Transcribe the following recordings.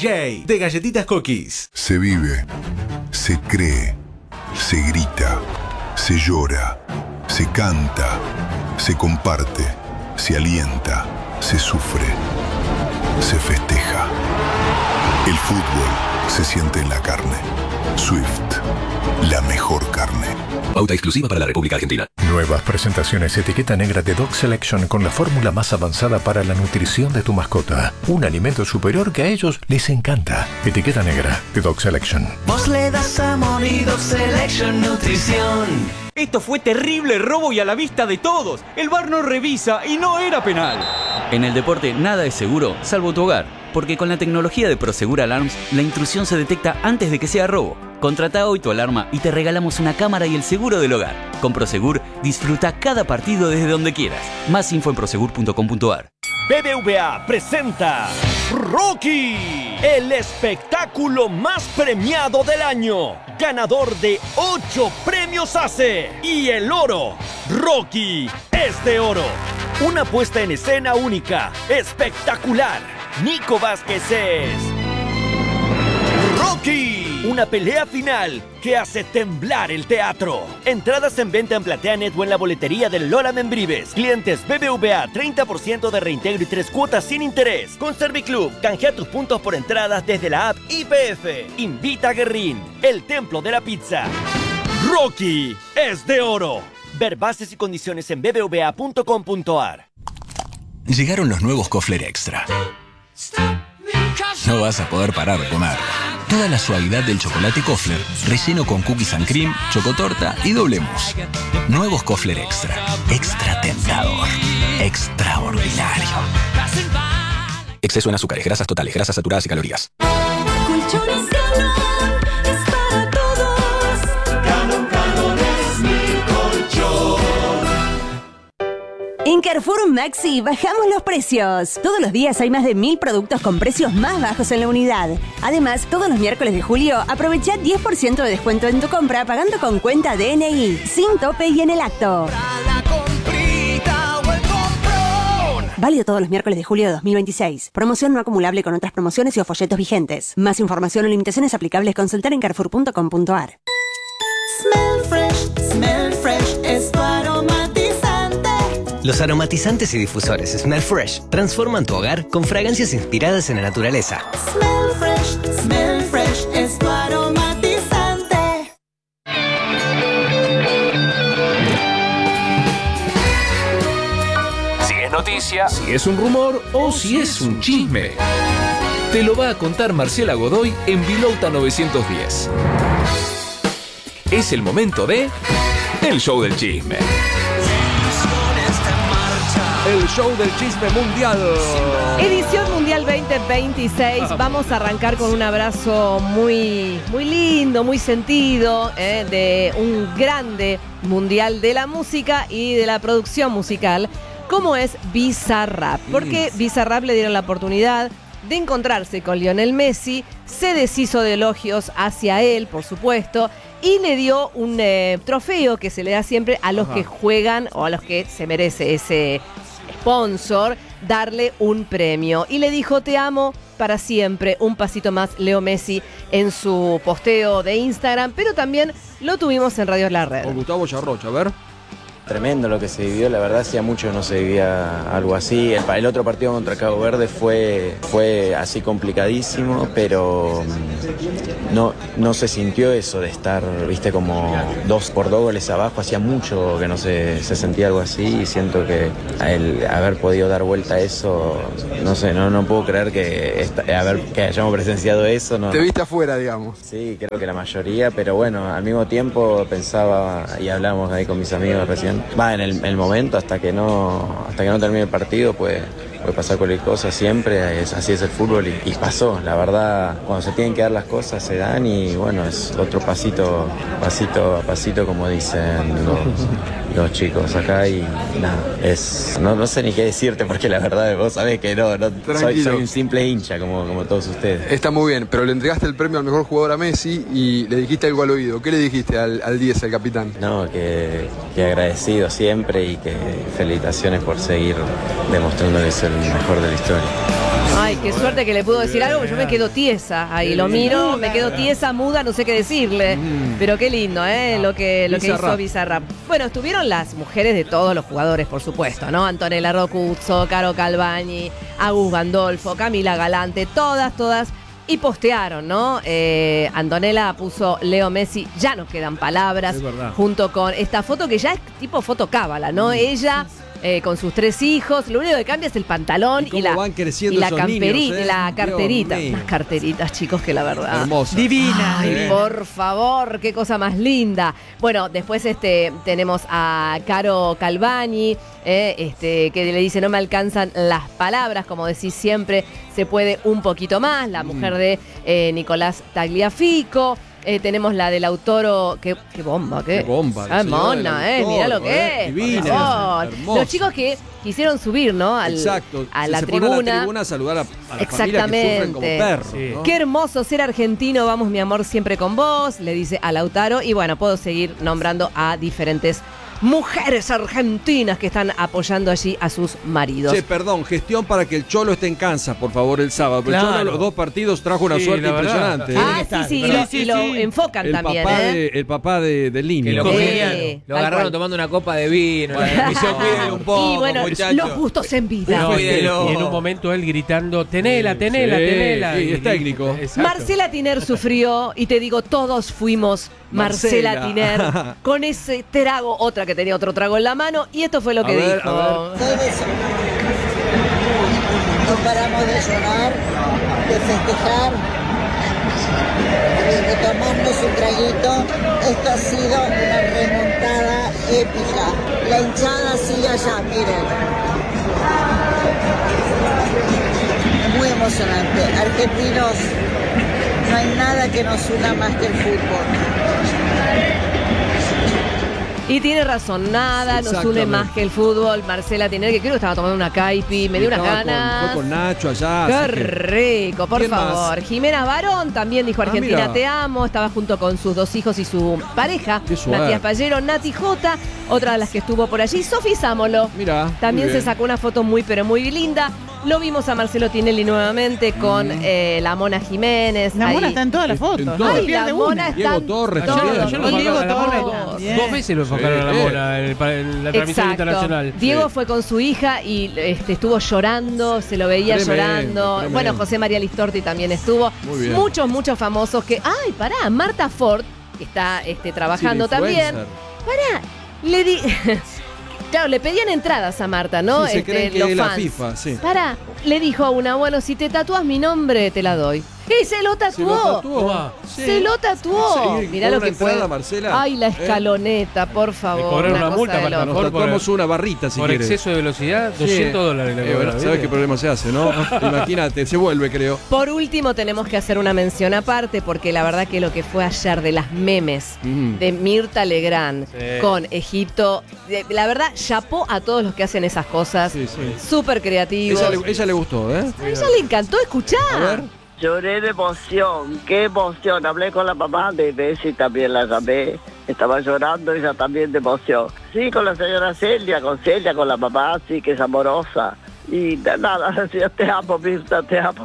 DJ de Galletitas Cookies. Se vive, se cree, se grita, se llora, se canta, se comparte, se alienta, se sufre, se festeja. El fútbol se siente en la carne. Swift, la mejor carne. Pauta exclusiva para la República Argentina. Nuevas presentaciones etiqueta negra de Dog Selection con la fórmula más avanzada para la nutrición de tu mascota. Un alimento superior que a ellos les encanta. Etiqueta negra de Dog Selection. Vos le das amor y Dog Selection Nutrición. Esto fue terrible robo y a la vista de todos. El VAR no revisa y no era penal. En el deporte nada es seguro, salvo tu hogar. Porque con la tecnología de Prosegur Alarms, la intrusión se detecta antes de que sea robo. Contrata hoy tu alarma y te regalamos una cámara y el seguro del hogar. Con Prosegur, disfruta cada partido desde donde quieras. Más info en prosegur.com.ar. BBVA presenta Rocky, el espectáculo más premiado del año. Ganador de 8 premios ACE. Y el oro, Rocky, es de oro. Una puesta en escena única, espectacular. Nico Vázquez es Rocky. Una pelea final que hace temblar el teatro. Entradas en venta en PlateaNet o en la boletería del Lola Membrives. Clientes BBVA, 30% de reintegro y 3 cuotas sin interés. Con Serviclub, canjea tus puntos por entradas desde la app IPF. Invita a Guerrín, el templo de la pizza. Rocky es de oro. Ver bases y condiciones en bbva.com.ar. Llegaron los nuevos Kofler Extra. No vas a poder parar de comer. Toda la suavidad del chocolate Kofler, relleno con cookies and cream, chocotorta y doble mousse. Nuevos Kofler Extra. Extra tentador. Extraordinario. Exceso en azúcares, grasas totales, grasas saturadas y calorías. Colchones Galón es para todos. Galón es mi colchón. En Carrefour Maxi bajamos los precios. Todos los días hay más de 1000 productos con precios más bajos en la unidad. Además, todos los miércoles de julio aprovecha 10% de descuento en tu compra pagando con cuenta DNI, sin tope y en el acto. Válido todos los miércoles de julio de 2026. Promoción no acumulable con otras promociones y o folletos vigentes. Más información o limitaciones aplicables consultar en carrefour.com.ar. Smell fresh es tu aromatizante. Los aromatizantes y difusores Smell Fresh transforman tu hogar con fragancias inspiradas en la naturaleza. Smell fresh es tu aromatizante. Si es noticia, si es un rumor o si es un chisme. Te lo va a contar Marcela Godoy en Vilauta 910. Es el momento de El Show del Chisme. El Show del Chisme Mundial. Edición Mundial 2026. Vamos a arrancar con un abrazo muy, muy lindo, muy sentido, de un grande mundial de la música y de la producción musical, como es Bizarrap. Porque Bizarrap le dieron la oportunidad de encontrarse con Lionel Messi, se deshizo de elogios hacia él, por supuesto, y le dio un trofeo que se le da siempre a los que juegan o a los que se merece ese sponsor, darle un premio. Y le dijo: te amo para siempre, un pasito más, Leo Messi, en su posteo de Instagram, pero también lo tuvimos en Radio La Red. Con Gustavo Charrocha, a ver. Tremendo lo que se vivió, la verdad hacía mucho que no se vivía algo así. El otro partido contra Cabo Verde fue así complicadísimo, pero no se sintió eso de estar, viste, como 2-2 goles abajo. Hacía mucho que no se sentía algo así y siento que el haber podido dar vuelta a eso, no sé, no puedo creer que hayamos presenciado eso. No. Te viste afuera, digamos. Sí, creo que la mayoría, pero bueno, al mismo tiempo pensaba, y hablamos ahí con mis amigos recién, en el momento, hasta que no termine el partido, puede pasar cualquier cosa siempre, así es el fútbol y pasó. La verdad, cuando se tienen que dar las cosas se dan y bueno, es otro pasito a pasito, como dicen los chicos acá, y nada, no sé ni qué decirte, porque la verdad vos sabés que no soy un simple hincha como todos ustedes. Está muy bien, pero le entregaste el premio al mejor jugador a Messi y le dijiste algo al oído. ¿Qué le dijiste al 10, al capitán? No, que agradecido siempre y que felicitaciones por seguir demostrando que es el mejor de la historia. Ay, Ay, qué suerte que le pudo decir algo, yo me quedo tiesa. Ahí lo miro, me quedo tiesa, muda, no sé qué decirle. Pero qué lindo, lo que hizo Bizarrap. Bueno, estuvieron las mujeres de todos los jugadores, por supuesto, ¿no? Antonella Rocuzzo, Caro Calvani, Agus Gandolfo, Camila Galante, todas. Y postearon, ¿no? Antonella puso Leo Messi, ya no quedan palabras, junto con esta foto que ya es tipo foto cábala, ¿no? Ella con sus 3 hijos, lo único que cambia es el pantalón y la camperita, niños, la carterita. Unas carteritas, chicos, que la verdad. Hermosa. Divina. Ay, por favor, qué cosa más linda. Bueno, después tenemos a Caro Calvani, que le dice, no me alcanzan las palabras, como decís siempre, se puede un poquito más. La mujer de Nicolás Tagliafico. Tenemos la del Lautaro, qué bomba, qué bomba. Ah, mona, mirá lo que es. Divina, los chicos que quisieron subir, ¿no? A la tribuna. A la tribuna a saludar a la familia que sufren como perros. Sí. ¿No? Qué hermoso ser argentino, vamos mi amor siempre con vos, le dice a Lautaro. Y bueno, puedo seguir nombrando a diferentes mujeres argentinas que están apoyando allí a sus maridos. Perdón, gestión para que el Cholo esté en Kansas, por favor, el sábado. Claro. El Cholo en los 2 partidos trajo una suerte impresionante. Y lo enfocan también. El papá de Línea. Lo agarraron tomando una copa de vino. Cuídenle un poco, y bueno, muchachos. Los gustos en vida. Y en un momento él gritando, tenela. Sí, es técnico. Marcela Tiner sufrió, y te digo, todos fuimos Marcela Tiner, con ese trago, otra que tenía otro trago en la mano, y esto fue lo que dijo. No paramos de llorar, de festejar, de tomarnos un traguito. Esto ha sido una remontada épica. La hinchada sigue allá, miren. Muy emocionante. Argentinos, no hay nada que nos una más que el fútbol. Y tiene razón, nada nos une más que el fútbol. Marcela Tiner, que creo que estaba tomando una caipi, me dio unas ganas. Fue con Nacho allá. Qué rico, por favor. Más? Jimena Barón también dijo Argentina te amo. Estaba junto con sus 2 hijos y su pareja, Matías Pallero, Nati J, otra de las que estuvo por allí. Sofi Sámolo. También se sacó una foto muy, pero muy linda. Lo vimos a Marcelo Tinelli nuevamente con la Mona Jiménez. La Mona está en todas las fotos. Ay, la Mona está Diego Torres también. Diego Torres. 2 veces lo enfocaron a la Mona en la transmisión internacional. Diego fue con su hija y estuvo llorando, se lo veía llorando. Tremendo. Bueno, José María Listorti también estuvo. Muchos famosos que... Ay, pará, Marta Ford, que está trabajando también. Pará, Claro, le pedían entradas a Marta, ¿no? Sí, se creen que los es fans. la FIFA, sí. Pará, le dijo a una, bueno, si te tatúas mi nombre, te la doy. ¡Y se lo tatuó! Se lo tatuó. Sí, mirá lo que fue. Marcela. Ay, la escaloneta, por favor. Le cobraron una multa para nos tatuamos una barrita, si por quieres. exceso de velocidad, $200. ¿Sabes qué problema se hace, no? Imagínate, se vuelve, creo. Por último, tenemos que hacer una mención aparte, porque la verdad que lo que fue ayer de las memes de Mirta Legrand con Egipto, la verdad, chapó a todos los que hacen esas cosas. Súper creativos. Ella le gustó, ¿eh? A ella le encantó escuchar. A ver. Lloré de emoción, qué emoción. Hablé con la mamá de Messi, también la llamé. Estaba llorando ella también de emoción. Sí, con la señora Celia, con la mamá, sí, que es amorosa. Y nada, decía, te amo, Mirta,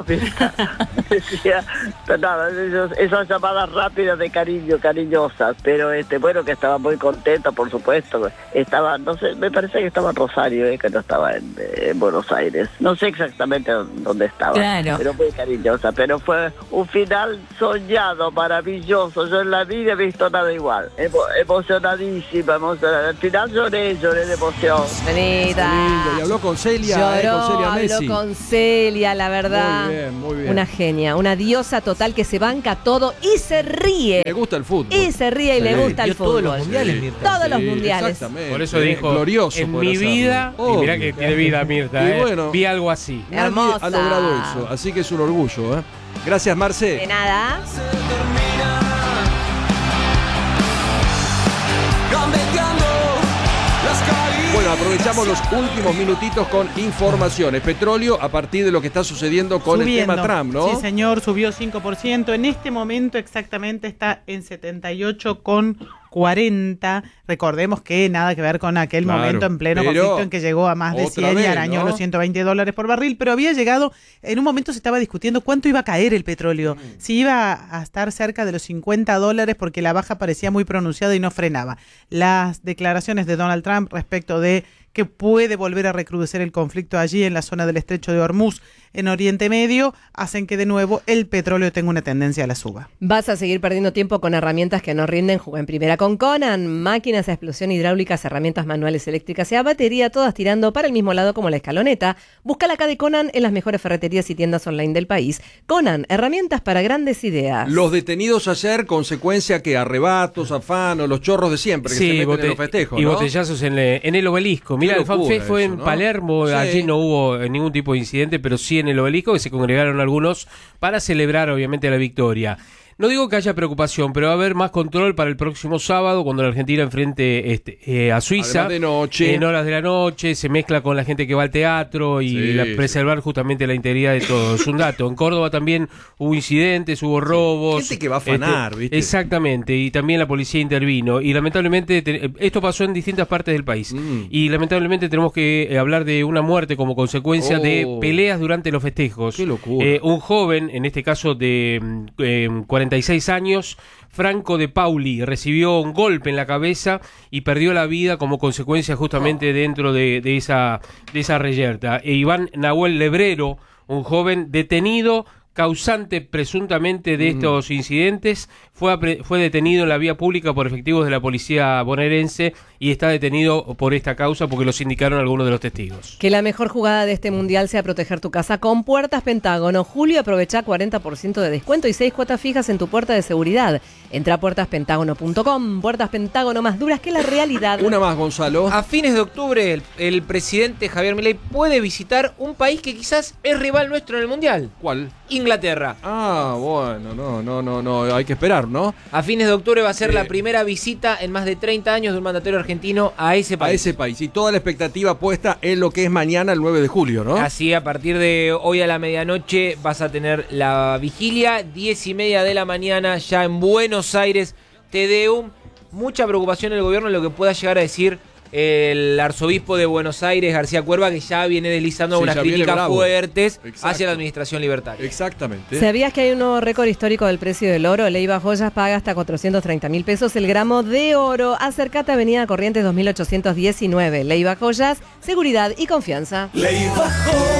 decía, nada, esas llamadas rápidas de cariño, cariñosas, pero bueno, que estaba muy contenta, por supuesto. Estaba, no sé, me parece que estaba en Rosario, que no estaba en Buenos Aires. No sé exactamente dónde estaba, pero muy cariñosa. Pero fue un final soñado, maravilloso. Yo en la vida he visto nada igual. Emocionadísima, al final lloré de emoción. Bonita. Y habló con Celia. Habló con Celia, la verdad. Muy bien. Una genia, una diosa total que se banca todo y se ríe. Le gusta el fútbol. Y se ríe y le gusta el fútbol. Todos los mundiales, Mirta. Todos los mundiales. Exactamente. Por eso dijo, glorioso en mi vida, y mirá que tiene vida Mirta, bueno, vi algo así. Hermosa. Ha logrado eso, así que es un orgullo. Gracias, Marce. De nada. Bueno, aprovechamos los últimos minutitos con informaciones. Petróleo a partir de lo que está sucediendo con el tema Trump, ¿no? Sí, señor, subió 5%. En este momento exactamente está en 78,1 40. Recordemos que nada que ver con aquel momento en pleno conflicto en que llegó a más de 100 y arañó los $120 por barril, pero había llegado, en un momento se estaba discutiendo cuánto iba a caer el petróleo, si iba a estar cerca de los $50 porque la baja parecía muy pronunciada y no frenaba. Las declaraciones de Donald Trump respecto de que puede volver a recrudecer el conflicto allí en la zona del estrecho de Hormuz en Oriente Medio hacen que de nuevo el petróleo tenga una tendencia a la suba. Vas a seguir perdiendo tiempo con herramientas que no rinden. Juega en primera con Conan. Máquinas a explosión hidráulicas, herramientas manuales, eléctricas y a batería, todas tirando para el mismo lado como la escaloneta. Busca la K de Conan en las mejores ferreterías y tiendas online del país. Conan, herramientas para grandes ideas. Los detenidos ayer, consecuencia que arrebatos, afanos, los chorros de siempre que se meten en los festejos, y ¿no? botellazos en el obelisco. Mira, el FanFest fue en Palermo, Sí. allí no hubo ningún tipo de incidente, pero sí en el obelisco, que se congregaron algunos para celebrar obviamente la victoria. No digo que haya preocupación, pero va a haber más control para el próximo sábado cuando la Argentina enfrente a Suiza. Además de noche. En horas de la noche, se mezcla con la gente que va al teatro y preservar justamente la integridad de todos. Un dato, en Córdoba también hubo incidentes, hubo robos. Gente que va a afanar, ¿viste? Exactamente, y también la policía intervino. Y lamentablemente, esto pasó en distintas partes del país. Y lamentablemente tenemos que hablar de una muerte como consecuencia de peleas durante los festejos. Qué locura. Un joven, en este caso de 46 años, Franco de Pauli, recibió un golpe en la cabeza y perdió la vida como consecuencia justamente dentro de esa reyerta. Iván Nahuel Lebrero, un joven detenido, causante presuntamente de estos incidentes, fue detenido en la vía pública por efectivos de la policía bonaerense y está detenido por esta causa porque los indicaron algunos de los testigos. Que la mejor jugada de este mundial sea proteger tu casa con Puertas Pentágono. Julio, aprovecha 40% de descuento y 6 cuotas fijas en tu puerta de seguridad. Entra a puertaspentágono.com. Puertas Pentágono, más duras que la realidad. Una más, Gonzalo. A fines de octubre, el presidente Javier Milei puede visitar un país que quizás es rival nuestro en el mundial. ¿Cuál? Inglaterra. Ah, bueno, no, hay que esperar, ¿no? A fines de octubre va a ser la primera visita en más de 30 años de un mandatario argentino a ese país. A ese país. Y toda la expectativa puesta en lo que es mañana, el 9 de julio, ¿no? Así, a partir de hoy a la medianoche vas a tener la vigilia, 10:30 de la mañana, ya en Buenos Aires, Te Deum. Mucha preocupación en el gobierno en lo que pueda llegar a decir el arzobispo de Buenos Aires, García Cuerva, que ya viene deslizando unas críticas fuertes hacia la administración libertaria. Exactamente. ¿Sabías que hay un nuevo récord histórico del precio del oro? Leiva Joyas paga hasta 430.000 pesos el gramo de oro. Acércate a Avenida Corrientes 2819. Leiva Joyas, seguridad y confianza. Leiva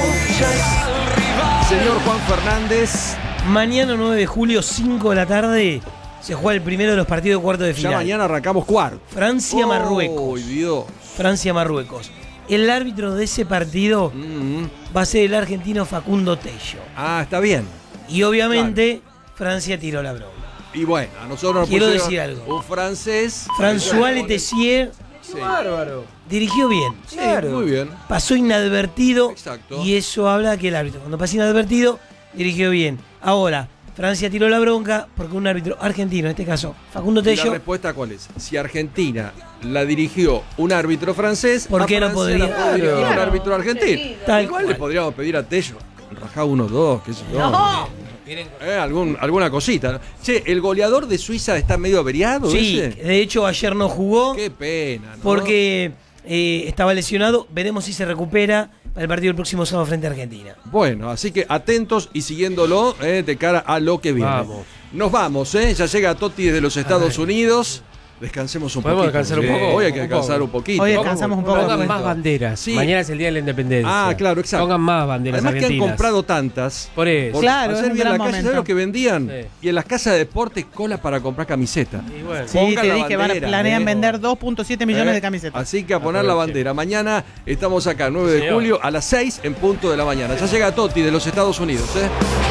Joyas. Señor Juan Fernández. Mañana 9 de julio, 5 de la tarde, se juega el primero de los partidos de cuarto de final. Ya mañana arrancamos cuarto. Francia-Marruecos. Dios. Francia-Marruecos. El árbitro de ese partido va a ser el argentino Facundo Tello. Ah, está bien. Y obviamente Francia tiró la broma. Y bueno, a nosotros nos quiero pusieron decir algo. Un francés. François Letessier. Sí. Bárbaro. Dirigió bien. Claro. Muy bien. Pasó inadvertido. Exacto. Y eso habla que el árbitro, cuando pasa inadvertido, dirigió bien. Ahora, Francia tiró la bronca porque un árbitro argentino, en este caso Facundo Tello. ¿La respuesta cuál es? Si Argentina la dirigió un árbitro francés, ¿por qué no podría dirigir un árbitro argentino? Tal Igual cual. le podríamos pedir a Tello, rajá 1-2, qué sé yo. No. Alguna cosita, ¿no? Che, ¿el goleador de Suiza está medio averiado? Sí, ese? de hecho ayer no jugó. Qué pena, ¿no? Porque estaba lesionado. Veremos si se recupera para el partido del próximo sábado frente a Argentina. Bueno, así que atentos y siguiéndolo de cara a lo que viene. Vamos. Nos vamos, ya llega Totti desde los Estados Unidos. Descansemos un poquito. ¿Podemos descansar un poco? Hoy hay que descansar un poquito. Hoy descansamos un poco. Pongan más banderas. Sí. Mañana es el Día de la Independencia. Ah, claro, exacto. Pongan más banderas Además argentinas. que han comprado tantas. Por eso. Porque Claro, ayer es un vi en la gran calle, momento. ¿sabes lo que vendían? Sí. Y en las casas de deportes, cola para comprar camiseta. Y bueno. Sí, Pongan te la dije, bandera, planean vender 2.7 millones de camisetas. Así que a poner la bandera. Mañana estamos acá, 9 de julio, a las 6 en punto de la mañana. Ya llega Totti de los Estados Unidos,